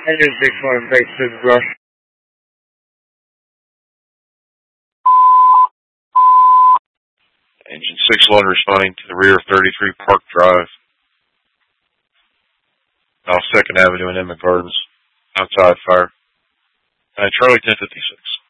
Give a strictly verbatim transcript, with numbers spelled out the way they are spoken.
Engine six one, base to the brush. Engine six one responding to the rear of thirty-three Park Drive. Off second Avenue in Emmett Gardens. Outside fire. Uh, Charlie ten fifty-six.